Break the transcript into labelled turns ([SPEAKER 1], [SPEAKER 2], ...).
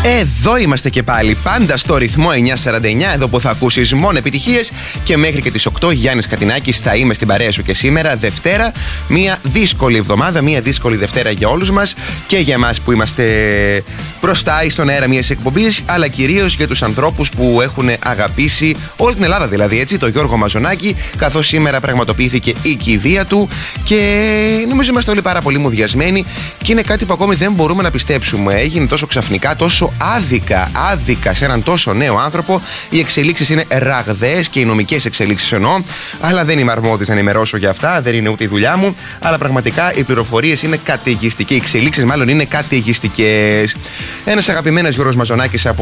[SPEAKER 1] Εδώ είμαστε και πάλι, πάντα στο ρυθμό 949, εδώ που θα ακούσεις μόνο επιτυχίες και μέχρι και τις 8 Γιάννης Κατινάκης θα είμαι στην παρέα σου και σήμερα Δευτέρα. Μια δύσκολη εβδομάδα, μια δύσκολη Δευτέρα για όλους μας και για εμάς που είμαστε μπροστά στον αέρα μιας εκπομπής, αλλά κυρίως για τους ανθρώπους που έχουν αγαπήσει όλη την Ελλάδα, δηλαδή έτσι, το Γιώργο Μαζονάκη, καθώς σήμερα πραγματοποιήθηκε η κηδεία του και νομίζω είμαστε όλοι πάρα πολύ μουδιασμένοι και είναι κάτι που ακόμη δεν μπορούμε να πιστέψουμε. Έγινε τόσο ξαφνικά, τόσο άδικα σε έναν τόσο νέο άνθρωπο. Οι εξελίξεις είναι ραγδαίες και οι νομικές εξελίξεις εννοώ, αλλά δεν είμαι αρμόδιος να ενημερώσω για αυτά, δεν είναι ούτε η δουλειά μου. Αλλά πραγματικά οι πληροφορίες είναι καταιγιστικές, οι εξελίξεις μάλλον είναι καταιγιστικές. Ένας αγαπημένος Γιώργος Μαζονάκης από